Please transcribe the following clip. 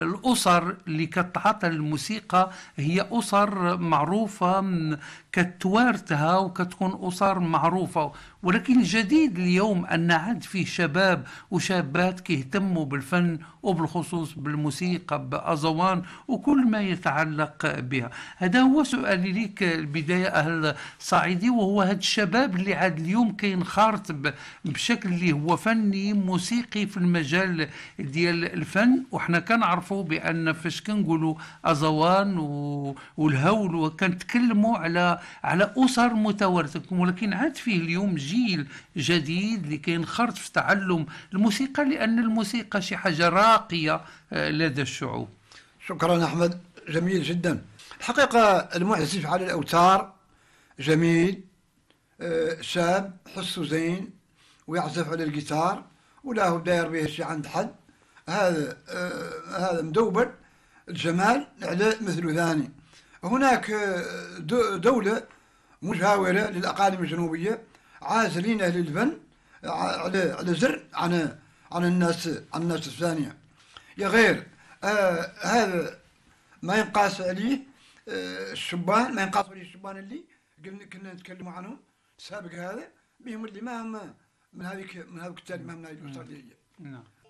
الأسر اللي كتعاطى الموسيقى هي أسر معروفة كتوارثها وكتكون أسر معروفة. ولكن الجديد اليوم أن عاد فيه شباب وشابات كيهتموا بالفن وبالخصوص بالموسيقى بأزوان وكل ما يتعلق بها. هذا هو سؤالي ليك البداية أهل صعيدي، وهو هذا الشباب اللي عاد اليوم كينخرط بشكل اللي هو فني موسيقي في المجال ديال الفن. وحنا كنعرفوا بأن فاش كنقولوا أزوان والهول وكنتكلموا على أسر متوارثة، ولكن عاد فيه اليوم جيل جديد اللي كينخرط في تعلم الموسيقى، لأن الموسيقى شي حاجة راقية لدى الشعوب. شكرا أحمد، جميل جدا. الحقيقة المعزف على الأوتار جميل، شاب حسه زين ويعزف على الجيتار ولا هو داير به شي عند حد. هذا مدوبر الجمال على مثل ثاني. هناك دولة مجاورة للأقاليم الجنوبية عازلين أهل الفن على زر عن الناس الثانية. يا غير هذا ما ينقاس عليه الشبان، ما ينقاس عليه الشبان اللي كنا نتكلموا عنهم السابق، هذا بهم اللي ما هم من هذيك التالي، ما هم من هذه الأسرة. نعم.